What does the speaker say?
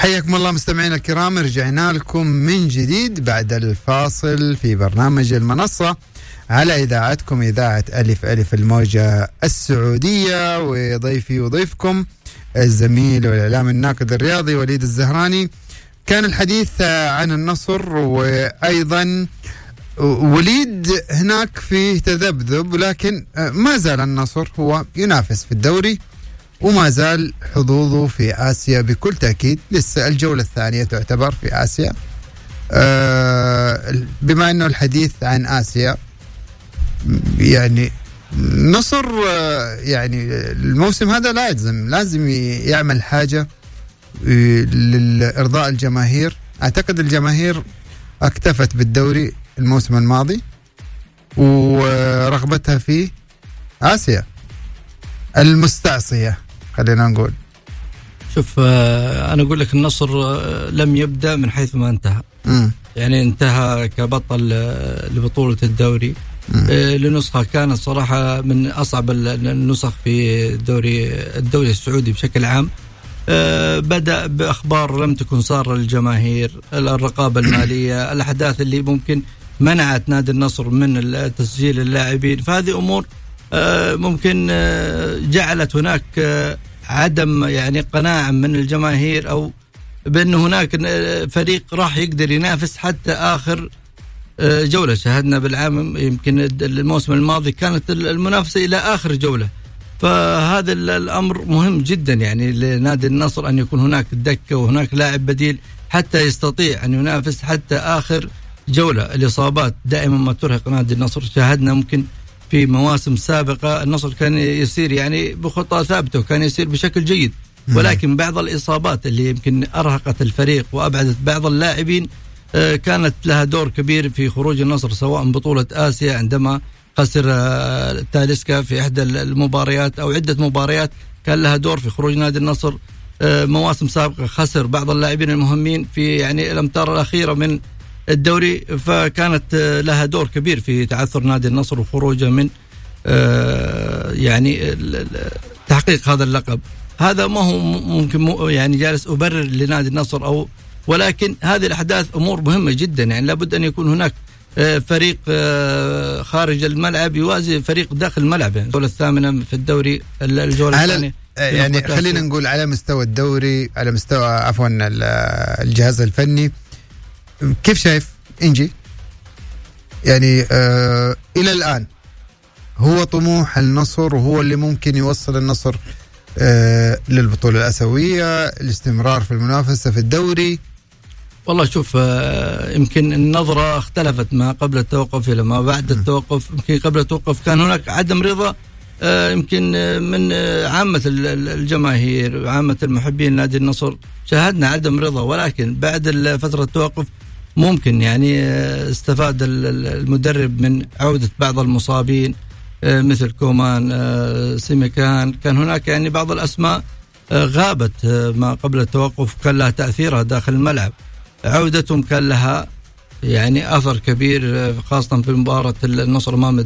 حياكم الله مستمعينا الكرام، رجعنا لكم من جديد بعد الفاصل في برنامج المنصة على إذاعتكم إذاعة ألف ألف الموجة السعودية، وضيفي وضيفكم الزميل والإعلام الناقد الرياضي وليد الزهراني. كان الحديث عن النصر، وأيضا وليد هناك فيه تذبذب، لكن ما زال النصر هو ينافس في الدوري وما زال حظوظه في آسيا بكل تأكيد. لسه الجولة الثانية تعتبر في آسيا. بما أنه الحديث عن آسيا، يعني نصر يعني الموسم هذا لا يلزم، لازم يعمل حاجة لإرضاء الجماهير. أعتقد الجماهير اكتفت بالدوري الموسم الماضي ورغبتها في آسيا المستعصية، خلينا نقول. شوف، أنا أقول لك النصر لم يبدأ من حيث ما انتهى. يعني انتهى كبطل لبطولة الدوري لنسخة كانت صراحة من أصعب النسخ في الدوري السعودي بشكل عام. بدأ بأخبار لم تكن سارة للجماهير، الرقابة المالية، الأحداث اللي ممكن منعت نادي النصر من تسجيل اللاعبين، فهذه أمور ممكن جعلت هناك عدم يعني قناعة من الجماهير أو بأن هناك فريق راح يقدر ينافس حتى آخر جولة. شاهدنا بالعام يمكن الموسم الماضي كانت المنافسة إلى آخر جولة، فهذا الأمر مهم جدا يعني لنادي النصر أن يكون هناك دكة وهناك لاعب بديل حتى يستطيع أن ينافس حتى آخر جولة. الإصابات دائما ما ترهق نادي النصر. شاهدنا ممكن في مواسم سابقة النصر كان يسير يعني بخطى ثابتة وكان يسير بشكل جيد، ولكن بعض الإصابات اللي يمكن أرهقت الفريق وأبعدت بعض اللاعبين كانت لها دور كبير في خروج النصر، سواء بطولة آسيا عندما خسر تاليسكا في إحدى المباريات أو عدة مباريات كان لها دور في خروج نادي النصر. مواسم سابقة خسر بعض اللاعبين المهمين في يعني الأمتار الأخيرة من الدوري، فكانت لها دور كبير في تعثر نادي النصر وخروجه من يعني تحقيق هذا اللقب. هذا ما هو ممكن يعني جالس أبرر لنادي النصر أو، ولكن هذه الأحداث أمور مهمة جدا. يعني لابد أن يكون هناك فريق خارج الملعب يوازي فريق داخل الملعب. يعني الجولة الثامنة في الدوري، الجولة الثانية يعني خلينا نقول على مستوى الدوري، على مستوى عفوا الجهاز الفني، كيف شايف إنجي؟ يعني إلى الآن هو طموح النصر وهو اللي ممكن يوصل النصر للبطولة الآسيوية، الاستمرار في المنافسة في الدوري. والله شوف، يمكن النظرة اختلفت ما قبل التوقف إلى ما بعد التوقف. يمكن قبل التوقف كان هناك عدم رضا يمكن من عامة الجماهير وعامة المحبين نادي النصر، شاهدنا عدم رضا. ولكن بعد فترة التوقف ممكن يعني استفاد المدرب من عودة بعض المصابين مثل كومان، سيميكان. كان هناك يعني بعض الأسماء غابت ما قبل التوقف كان لها تأثيرها داخل الملعب. عودتهم كان لها يعني أثر كبير، خاصة في مباراة النصر أمام